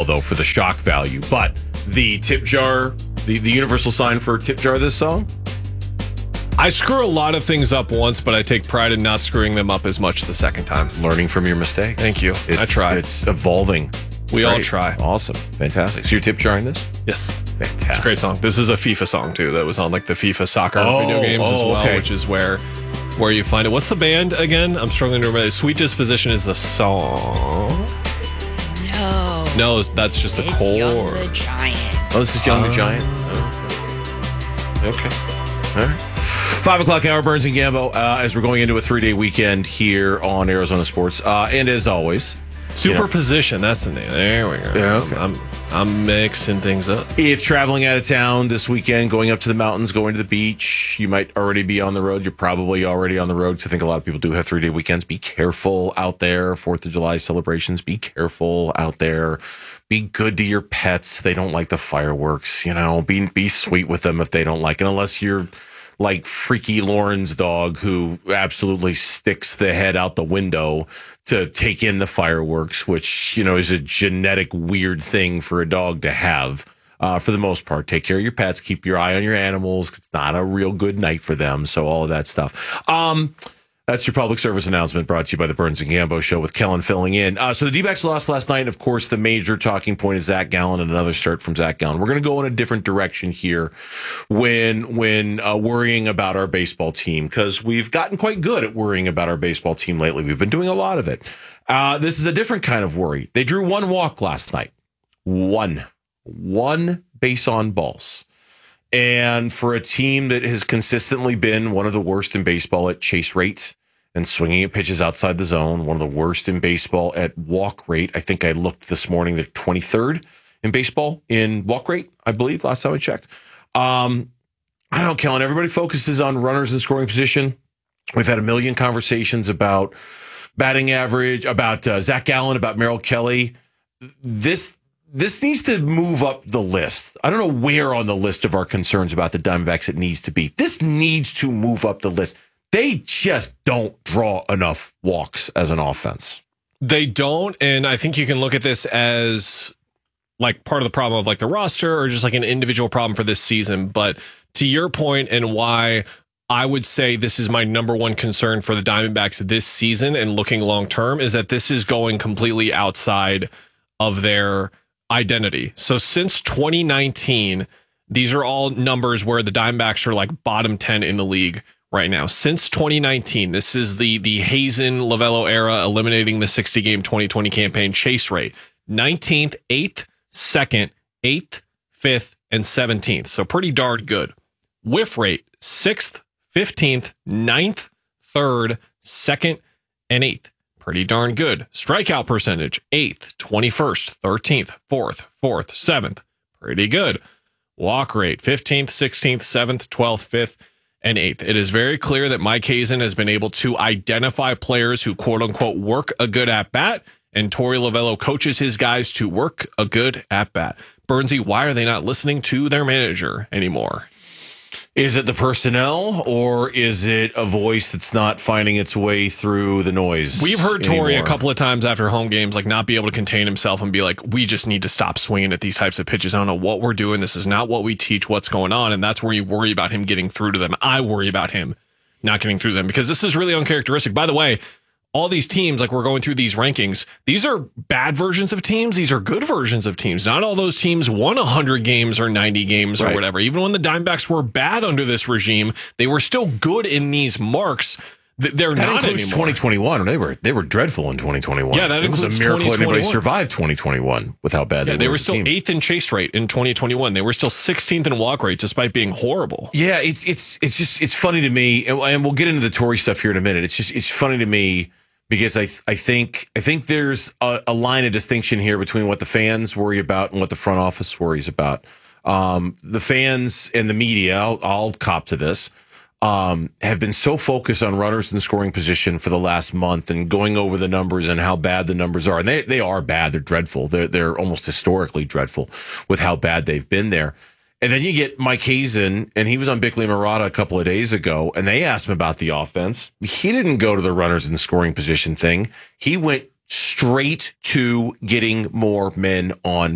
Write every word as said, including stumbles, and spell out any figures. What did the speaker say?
though, for the shock value. But the tip jar, the, the universal sign for tip jar this song? I screw a lot of things up once, but I take pride in not screwing them up as much the second time. Learning from your mistakes. Thank you. It's, I try. It's evolving. We Great. all try. Awesome. Fantastic. So you're tip jarring this? Yes. Fantastic. It's a great song. This is a FIFA song, too, that was on like the FIFA soccer Oh, video games oh, as well, okay. which is where where you find it. What's the band again? I'm struggling to remember. Sweet Disposition is the song. No. No, that's just the It's chord. Young the Giant. Oh, this is Young the Uh, Giant? Oh, okay. Okay. All right. Five o'clock hour, Burns and Gambo, uh, as we're going into a three-day weekend here on Arizona Sports. Uh, and as always, Superposition, that's the name. There we go. Yeah, okay. I'm, I'm mixing things up. if traveling out of town this weekend, going up to the mountains, going to the beach, you might already be on the road. You're probably already on the road, because I think a lot of people do have three-day weekends. Be careful out there. Fourth of July celebrations. Be careful out there. Be good to your pets. They don't like the fireworks, you know. Be, be sweet with them if they don't like it, unless you're like Freaky Lauren's dog, who absolutely sticks the head out the window to take in the fireworks, which, you know, is a genetic weird thing for a dog to have. Uh, for the most part, take care of your pets, keep your eye on your animals. It's not a real good night for them. So all of that stuff. Um, That's your public service announcement, brought to you by the Burns and Gambo Show with Kellen filling in. Uh, so the D-backs lost last night. And of course, the major talking point is Zach Gallen, and another start from Zach Gallen. We're going to go in a different direction here when when uh, worrying about our baseball team, because we've gotten quite good at worrying about our baseball team lately. We've been doing a lot of it. Uh, this is a different kind of worry. They drew one walk last night. One. One base on balls. And for a team that has consistently been one of the worst in baseball at chase rate and swinging at pitches outside the zone, one of the worst in baseball at walk rate. I think I looked this morning, they're twenty-third in baseball in walk rate, I believe, last time I checked. Um, I don't know, Kellen, everybody focuses on runners in scoring position. We've had a million conversations about batting average, about uh, Zach Gallen, about Merrill Kelly. This This needs to move up the list. I don't know where on the list of our concerns about the Diamondbacks it needs to be. This needs to move up the list. They just don't draw enough walks as an offense. They don't, and I think you can look at this as like part of the problem of like the roster or just like an individual problem for this season. But to your point, and why I would say this is my number one concern for the Diamondbacks this season and looking long term, is that this is going completely outside of their identity. So since twenty nineteen, these are all numbers where the Diamondbacks are like bottom ten in the league right now. Since twenty nineteen, this is the the Hazen Lovello era, eliminating the sixty game twenty twenty campaign chase rate. nineteenth, eighth, second, eighth, fifth, and seventeenth. So pretty darn good. Whiff rate, sixth, fifteenth, ninth, third, second, and eighth. Pretty darn good. Strikeout percentage, eighth, twenty-first, thirteenth, fourth, fourth, seventh. Pretty good. Walk rate, fifteenth, sixteenth, seventh, twelfth, fifth, and eighth. It is very clear that Mike Hazen has been able to identify players who, quote unquote, work a good at bat, and Torey Lovello coaches his guys to work a good at bat. Burnsy, why are they not listening to their manager anymore? Is it the personnel, or is it a voice that's not finding its way through the noise? We've heard Torey anymore? a couple of times after home games, like not be able to contain himself and be like, we just need to stop swinging at these types of pitches. I don't know what we're doing. This is not what we teach, what's going on. And that's where you worry about him getting through to them. I worry about him not getting through them, because this is really uncharacteristic. By the way, all these teams, like we're going through these rankings, these are bad versions of teams. These are good versions of teams. Not all those teams won one hundred games or ninety games right. or whatever. Even when the Diamondbacks were bad under this regime, they were still good in these marks. They're that not includes anymore. twenty twenty-one. They were they were dreadful in twenty twenty-one. Yeah, that it was includes a miracle anybody twenty twenty-one. survived twenty twenty-one with how bad Yeah, they, they were. were as a still team. eighth in chase rate in twenty twenty-one. They were still sixteenth in walk rate, despite being horrible. Yeah, it's it's it's just it's funny to me, and, and we'll get into the Torey stuff here in a minute. It's just it's funny to me because I I think I think there's a, a line of distinction here between what the fans worry about and what the front office worries about. Um, the fans and the media, I'll, I'll cop to this, um, have been so focused on runners in scoring position for the last month and going over the numbers and how bad the numbers are. And they, they are bad. They're dreadful. They're, they're almost historically dreadful with how bad they've been there. And then you get Mike Hazen, and he was on Bickley Murata a couple of days ago, and they asked him about the offense. He didn't go to the runners in scoring position thing. He went straight to getting more men on